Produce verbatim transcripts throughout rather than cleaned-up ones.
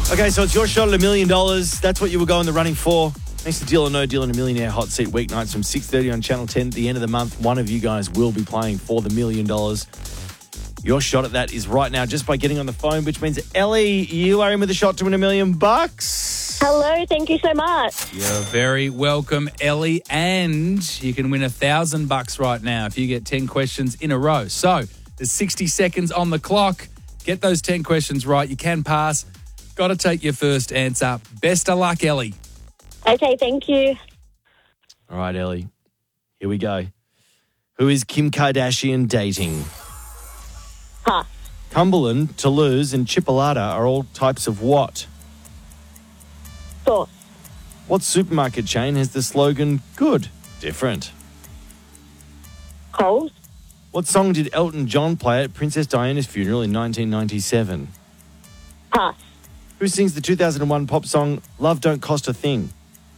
Okay, so it's your shot at a million dollars. That's what you were going the running for. Thanks to Deal or No Deal in a Millionaire Hot Seat weeknights from six thirty on Channel ten. At the end of the month, one of you guys will be playing for the million dollars. Your shot at that is right now just by getting on the phone, which means, Ellie, you are in with a shot to win a million bucks. Hello, thank you so much. You're very welcome, Ellie, and you can win a thousand bucks right now if you get ten questions in a row. So there's sixty seconds on the clock. Get those ten questions right. You can pass. Got to take your first answer. Best of luck, Ellie. Okay, thank you. All right, Ellie, here we go. Who is Kim Kardashian dating? Pass. Cumberland, Toulouse, and Chipolata are all types of what? Sauce. What supermarket chain has the slogan good, different? Coles. What song did Elton John play at Princess Diana's funeral in nineteen ninety-seven? Pass. Who sings the two thousand one pop song Love Don't Cost a Thing?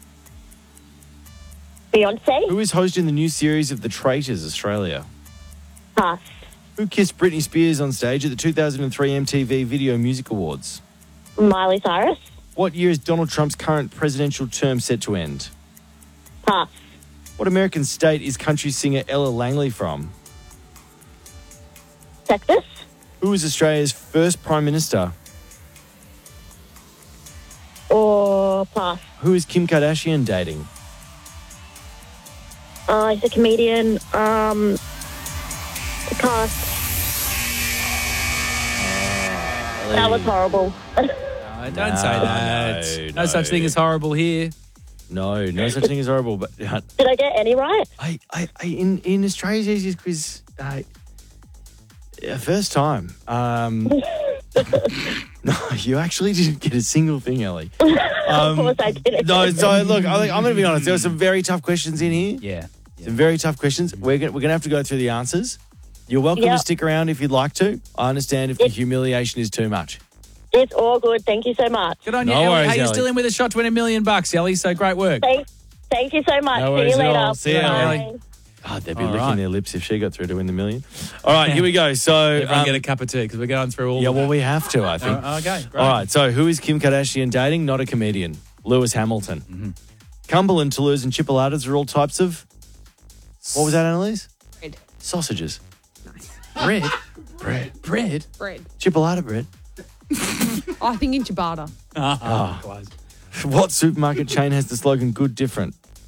Beyonce. Who is hosting the new series of The Traitors Australia? Pass. Who kissed Britney Spears on stage at the two thousand three M T V Video Music Awards? Miley Cyrus. What year is Donald Trump's current presidential term set to end? Pass. What American state is country singer Ella Langley from? Texas. Who is Australia's first Prime Minister? Or pass. Who is Kim Kardashian dating? Uh, he's a comedian. Um, pass. That was horrible. No, don't say that. no, No, no. such thing as horrible here. No, no such thing as horrible. But uh, Did I get any right? I, I, I, in in Australia's easiest quiz, uh, yeah, first time. Um, no, you actually didn't get a single thing, Ellie. Um, Of course I didn't. No, so look, I think, I'm going to be honest. There were some very tough questions in here. Yeah. Some very tough questions. We're going we're going to have to go through the answers. You're welcome Yep. to stick around if you'd like to. I understand if the It's- humiliation is too much. It's all good. Thank you so much. Good on you, No Ellie. worries, Hey, you're Ellie. still in with a shot to win a million bucks, Ellie, so great work. Thank, thank you so much. No See worries you at later. all. See you, Bye. Ellie. God, they'd be All licking right. their lips if she got through to win the million. All right, here we go. So, Everyone um, get a cup of tea because we're going through all yeah, of well, that. we have to, I think. Oh, okay, great. All right, so who is Kim Kardashian dating? Not a comedian. Lewis Hamilton. Mm-hmm. Cumberland, Toulouse, and Chipolatas are all types of... What was that, Annalise? Bread. Sausages. Bread? Bread. Bread? Bread. Chipolata bread. Oh, I think in ciabatta. Ah, close. What supermarket chain has the slogan good, different?